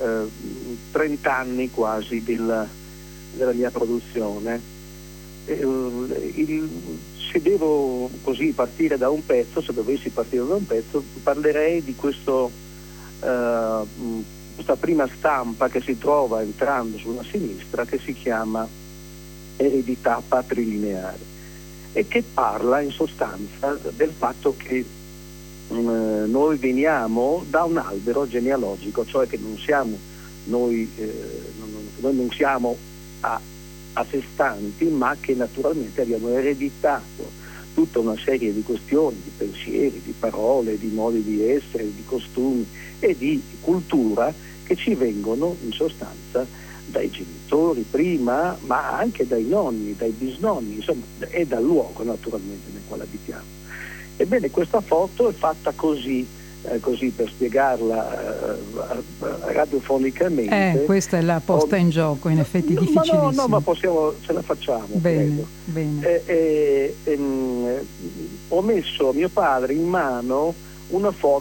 30 anni quasi della mia produzione. Se devo così partire da un pezzo, se dovessi partire da un pezzo, parlerei di questa prima stampa che si trova entrando sulla sinistra, che si chiama Eredità patrilineare, e che parla in sostanza del fatto che noi veniamo da un albero genealogico, cioè che non siamo noi non siamo a sé stanti, ma che naturalmente abbiamo ereditato tutta una serie di questioni, di pensieri, di parole, di modi di essere, di costumi e di cultura che ci vengono in sostanza dai genitori prima, ma anche dai nonni, dai bisnonni, insomma, e dal luogo naturalmente nel quale abitiamo. Ebbene, questa foto è fatta così per spiegarla radiofonicamente. Questa è la posta in gioco, in effetti difficilissimo. Ma ce la facciamo. Bene, credo. bene. Ho messo a mio padre in mano una foto